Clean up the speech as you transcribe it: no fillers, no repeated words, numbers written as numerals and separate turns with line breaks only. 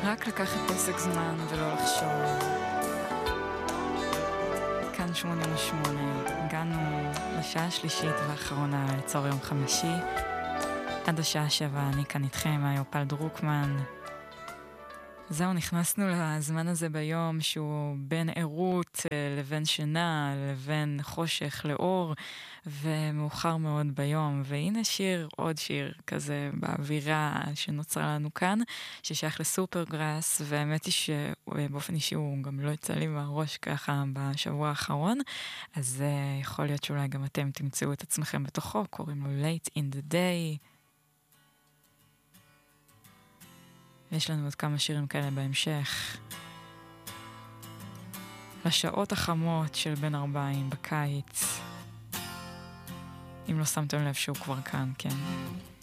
רק לקחת פסק זמן ולא לחשוב. כאן 88, הגענו לשעה השלישית והאחרונה לצור יום חמישי. עד השעה 7 אני כאן איתכם, היופל דרוקמן. זהו, נכנסנו לזמן הזה ביום שהוא בין עירות לבין שינה, לבין חושך לאור, ומאוחר מאוד ביום. והנה שיר, עוד שיר כזה באווירה שנוצרה לנו כאן, ששייך לסופרגראס, והאמת היא שבאופן אישי הוא גם לא יצא לי מהראש ככה בשבוע האחרון, אז יכול להיות שאולי גם אתם תמצאו את עצמכם בתוכו, קוראים לו Late in the Day. יש לנו עוד כמה שירים כאלה בהמשך. לשעות החמות של בין 40 בקיץ. אם לא שמתם לב שהוא כבר כאן, כן.